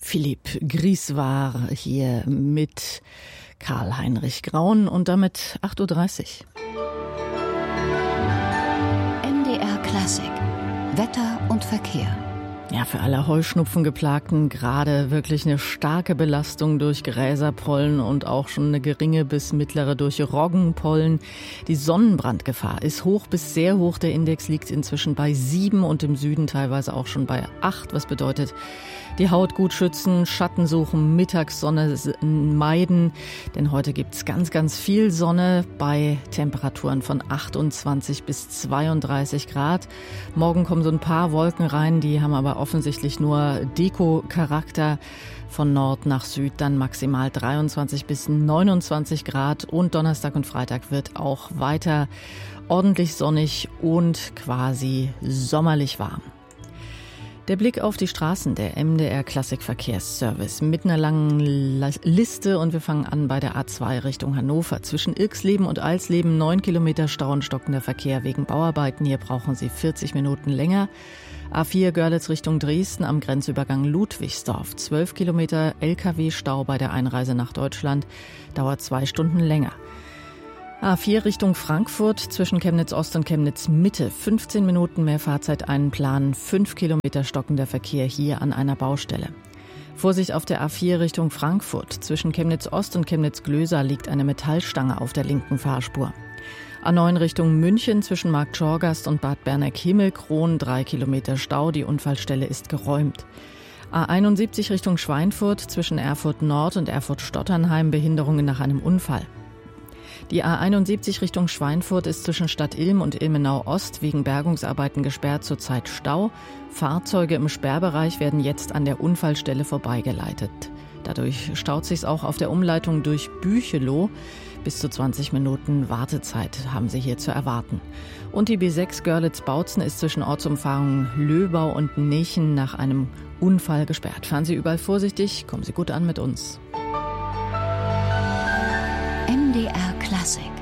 Philipp Gries war hier mit Karl-Heinrich Graun und damit 8.30 Uhr. MDR Klassik. Wetter und Verkehr. Ja, für alle Heuschnupfengeplagten gerade wirklich eine starke Belastung durch Gräserpollen und auch schon eine geringe bis mittlere durch Roggenpollen. Die Sonnenbrandgefahr ist hoch bis sehr hoch. Der Index liegt inzwischen bei 7 und im Süden teilweise auch schon bei 8. Was bedeutet, die Haut gut schützen, Schatten suchen, Mittagssonne meiden. Denn heute gibt's ganz, ganz viel Sonne bei Temperaturen von 28 bis 32 Grad. Morgen kommen so ein paar Wolken rein, die haben aber offensichtlich nur Deko-Charakter. Von Nord nach Süd dann maximal 23 bis 29 Grad. Und Donnerstag und Freitag wird auch weiter ordentlich sonnig und quasi sommerlich warm. Der Blick auf die Straßen, der MDR Klassikverkehrsservice mit einer langen Liste, und wir fangen an bei der A2 Richtung Hannover. Zwischen Irxleben und Alsleben 9 Kilometer Stau und stockender Verkehr wegen Bauarbeiten. Hier brauchen Sie 40 Minuten länger. A4 Görlitz Richtung Dresden am Grenzübergang Ludwigsdorf. 12 Kilometer LKW-Stau bei der Einreise nach Deutschland, dauert 2 Stunden länger. A4 Richtung Frankfurt zwischen Chemnitz Ost und Chemnitz Mitte. 15 Minuten mehr Fahrzeit einplanen. 5 Kilometer stockender Verkehr hier an einer Baustelle. Vorsicht auf der A4 Richtung Frankfurt. Zwischen Chemnitz Ost und Chemnitz Glösa liegt eine Metallstange auf der linken Fahrspur. A9 Richtung München zwischen Markt Schorgast und Bad Berneck-Himmelkron. 3 Kilometer Stau. Die Unfallstelle ist geräumt. A71 Richtung Schweinfurt zwischen Erfurt Nord und Erfurt Stotternheim. Behinderungen nach einem Unfall. Die A71 Richtung Schweinfurt ist zwischen Stadt Ilm und Ilmenau Ost wegen Bergungsarbeiten gesperrt, zurzeit Stau. Fahrzeuge im Sperrbereich werden jetzt an der Unfallstelle vorbeigeleitet. Dadurch staut sich's auch auf der Umleitung durch Büchelow. Bis zu 20 Minuten Wartezeit haben Sie hier zu erwarten. Und die B6 Görlitz-Bautzen ist zwischen Ortsumfahrung Löbau und Nechen nach einem Unfall gesperrt. Fahren Sie überall vorsichtig, kommen Sie gut an mit uns. MDR Klassik.